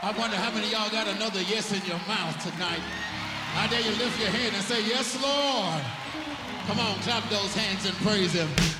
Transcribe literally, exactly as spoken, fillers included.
I wonder how many of y'all got another yes in your mouth tonight. I dare you lift your hand and say, yes, Lord. Come on, clap those hands and praise him.